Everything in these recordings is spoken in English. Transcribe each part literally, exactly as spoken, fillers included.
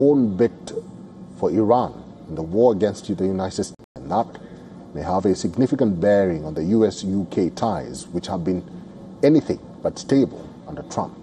own bit for Iran in the war against the United States, and that may have a significant bearing on the U S U K ties, which have been anything but stable under Trump.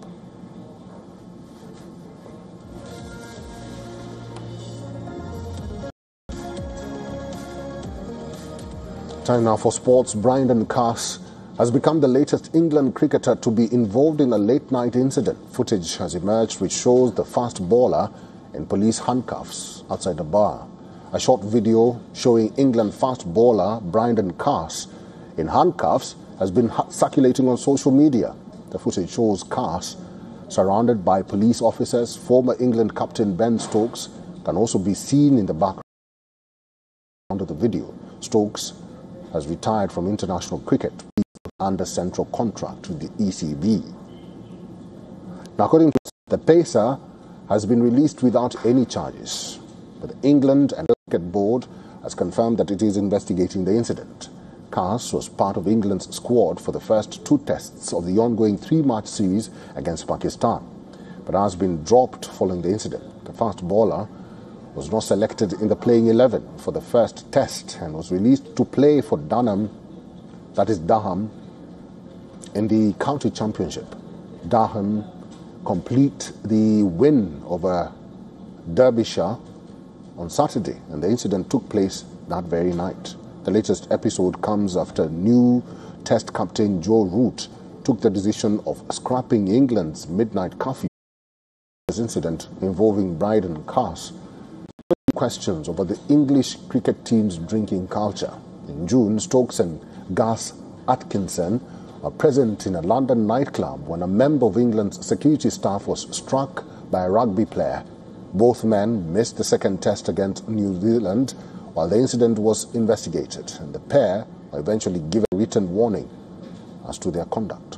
Time now for sports. Brandon Carse has become the latest England cricketer to be involved in a late-night incident. Footage has emerged which shows the fast bowler in police handcuffs outside the bar. A short video showing England fast bowler Brandon Carse in handcuffs has been circulating on social media. The footage shows Carse surrounded by police officers. Former England captain Ben Stokes can also be seen in the background of the video. Stokes has retired from international cricket under central contract with the E C B. Now, according to the pacer, has been released without any charges, but the England and Cricket Board has confirmed that it is investigating the incident. Carse was part of England's squad for the first two tests of the ongoing three-match series against Pakistan, but has been dropped following the incident. The fast bowler was not selected in the playing eleven for the first test and was released to play for Dunham, that is Durham, in the county championship. Durham complete the win over Derbyshire on Saturday, and the incident took place that very night. The latest episode comes after new Test captain Joe Root took the decision of scrapping England's midnight curfew. This incident involving Brandon Carse questions over the English cricket team's drinking culture. In June, Stokes and Gus Atkinson were present in a London nightclub when a member of England's security staff was struck by a rugby player. Both men missed the second test against New Zealand while the incident was investigated, and the pair were eventually given a written warning as to their conduct.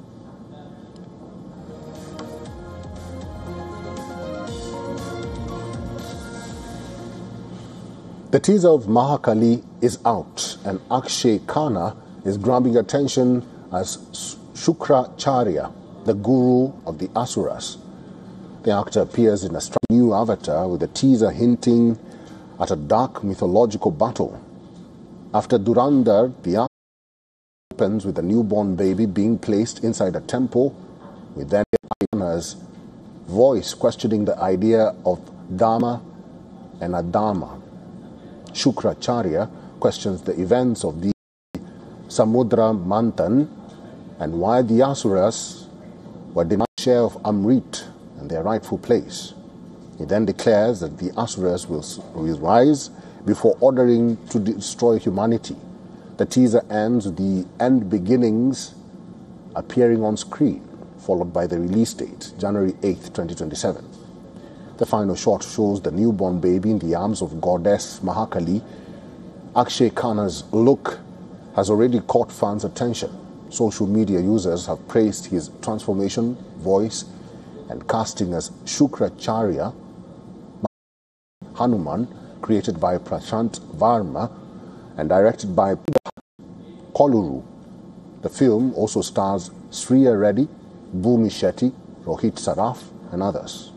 The teaser of Mahakali is out, and Akshay Khanna is grabbing attention as Shukracharya, the guru of the Asuras. The actor appears in a new avatar with a teaser hinting at a dark mythological battle. After Durandar, the actor opens with a newborn baby being placed inside a temple, with then Khanna's voice questioning the idea of Dharma and Adharma. Shukracharya questions the events of the Samudra Manthan and why the Asuras were denied a share of Amrit and their rightful place. He then declares that the Asuras will, will rise before ordering to destroy humanity. The teaser ends with the end beginnings appearing on screen, followed by the release date, January eighth, twenty twenty-seven. The final shot shows the newborn baby in the arms of goddess Mahakali. Akshay Khanna's look has already caught fans' attention. Social media users have praised his transformation, voice, and casting as Shukracharya Hanuman, created by Prashant Varma and directed by Koluru. The film also stars Sriya Reddy, Bhumi Shetty, Rohit Saraf, and others.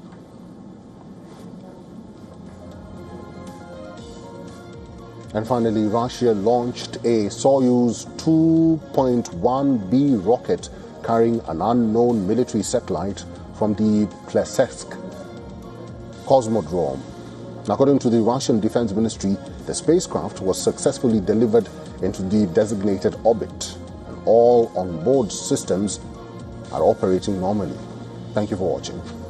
And finally, Russia launched a Soyuz two point one B rocket carrying an unknown military satellite from the Plesetsk Cosmodrome. According to the Russian Defense Ministry, the spacecraft was successfully delivered into the designated orbit, and all on-board systems are operating normally. Thank you for watching.